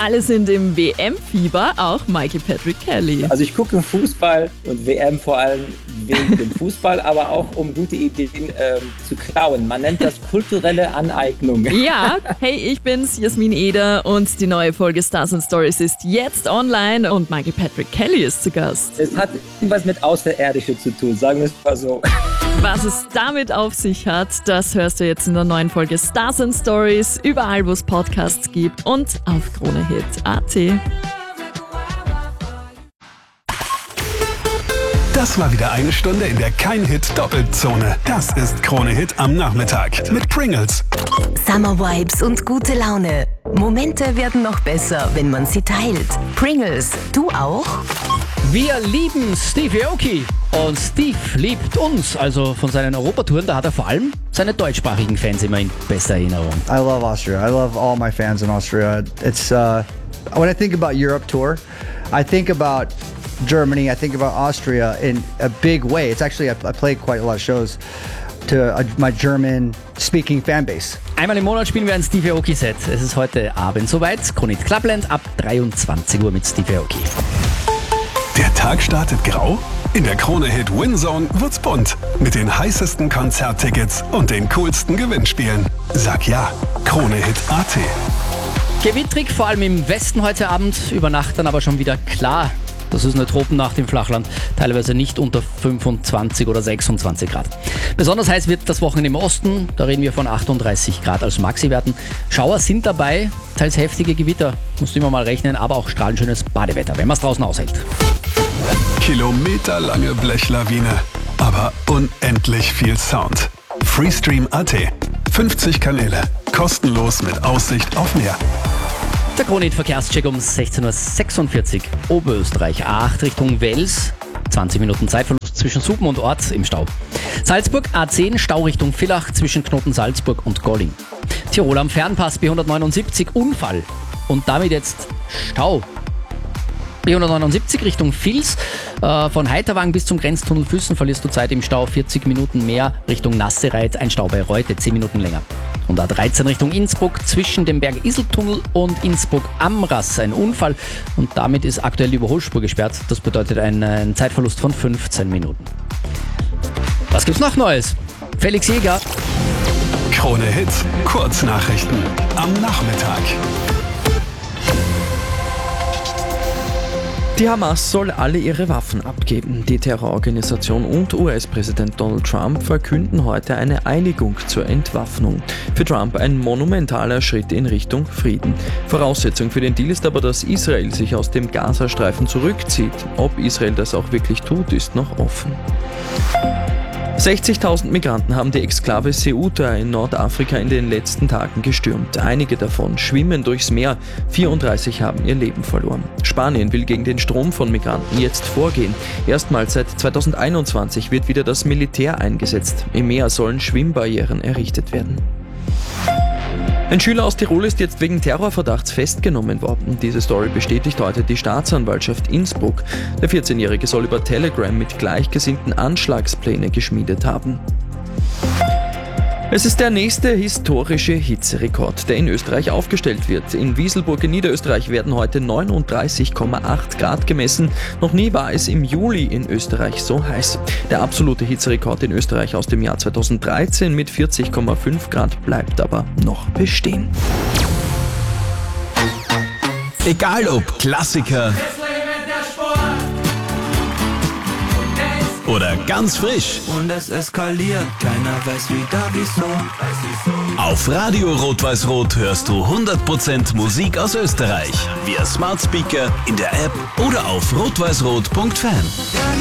Alle sind im WM-Fieber, auch Michael Patrick Kelly. Also ich gucke Fußball und WM vor allem wegen dem Fußball, aber auch um gute Ideen zu klauen. Man nennt das kulturelle Aneignung. Ja, hey, ich bin's, Jasmin Eder, und die neue Folge Stars and Stories ist jetzt online und Michael Patrick Kelly ist zu Gast. Es hat irgendwas mit Außerirdische zu tun, sagen wir es mal so. Was es damit auf sich hat, das hörst du jetzt in der neuen Folge Stars and Stories, überall wo es Podcasts gibt und auf KroneHit.at. Das war wieder eine Stunde in der Kein-Hit-Doppelzone. Das ist KroneHit am Nachmittag mit Pringles. Summer Vibes und gute Laune. Momente werden noch besser, wenn man sie teilt. Pringles, du auch? Wir lieben Steve Aoki und Steve liebt uns. Also von seinen Europatouren, da hat er vor allem seine deutschsprachigen Fans immer in bester Erinnerung. I love Austria. I love all my fans in Austria. It's when I think about Europe tour, I think about Germany, I think about Austria in a big way. It's actually, I play quite a lot of shows to my German-speaking fanbase. Einmal im Monat spielen wir ein Steve Aoki-Set. Es ist heute Abend soweit. KroneHit Clubland ab 23 Uhr mit Steve Aoki. Der Tag startet grau? In der KroneHit Winzone wird's bunt. Mit den heißesten Konzerttickets und den coolsten Gewinnspielen. Sag ja, KroneHit.at. Gewittrig, vor allem im Westen heute Abend. Über Nacht dann aber schon wieder klar. Das ist eine Tropennacht im Flachland, teilweise nicht unter 25 oder 26 Grad. Besonders heiß wird das Wochenende im Osten, da reden wir von 38 Grad als Maxi-Werten. Schauer sind dabei, teils heftige Gewitter, musst du immer mal rechnen, aber auch strahlenschönes Badewetter, wenn man es draußen aushält. Kilometerlange Blechlawine, aber unendlich viel Sound. Freestream.at, 50 Kanäle, kostenlos mit Aussicht auf Meer. Der KroneHit-Verkehrscheck um 16.46 Uhr. Oberösterreich A8 Richtung Wels. 20 Minuten Zeitverlust zwischen Suben und Ort im Stau. Salzburg A10 Stau Richtung Villach zwischen Knoten Salzburg und Golling. Tirol am Fernpass B179 Unfall und damit jetzt Stau. B179 Richtung Vils. Von Heiterwang bis zum Grenztunnel Füssen verlierst du Zeit im Stau. 40 Minuten mehr Richtung Nassereit. Ein Stau bei Reute, 10 Minuten länger. Und A13 Richtung Innsbruck zwischen dem Berg-Isel-Tunnel und Innsbruck-Amras ein Unfall. Und damit ist aktuell die Überholspur gesperrt. Das bedeutet einen Zeitverlust von 15 Minuten. Was gibt's noch Neues? Felix Jäger. KroneHit Kurznachrichten am Nachmittag. Die Hamas soll alle ihre Waffen abgeben. Die Terrororganisation und US-Präsident Donald Trump verkünden heute eine Einigung zur Entwaffnung. Für Trump ein monumentaler Schritt in Richtung Frieden. Voraussetzung für den Deal ist aber, dass Israel sich aus dem Gazastreifen zurückzieht. Ob Israel das auch wirklich tut, ist noch offen. 60.000 Migranten haben die Exklave Ceuta in Nordafrika in den letzten Tagen gestürmt. Einige davon schwimmen durchs Meer, 34 haben ihr Leben verloren. Spanien will gegen den Strom von Migranten jetzt vorgehen. Erstmals seit 2021 wird wieder das Militär eingesetzt. Im Meer sollen Schwimmbarrieren errichtet werden. Ein Schüler aus Tirol ist jetzt wegen Terrorverdachts festgenommen worden. Diese Story bestätigt heute die Staatsanwaltschaft Innsbruck. Der 14-Jährige soll über Telegram mit Gleichgesinnten Anschlagspläne geschmiedet haben. Es ist der nächste historische Hitzerekord, der in Österreich aufgestellt wird. In Wieselburg in Niederösterreich werden heute 39,8 Grad gemessen. Noch nie war es im Juli in Österreich so heiß. Der absolute Hitzerekord in Österreich aus dem Jahr 2013 mit 40,5 Grad bleibt aber noch bestehen. Egal ob Klassiker oder ganz frisch. Und es eskaliert, keiner weiß wieder wieso. Auf Radio Rot-Weiß-Rot hörst du 100% Musik aus Österreich. Via Smart Speaker, in der App oder auf rotweißrot.fan.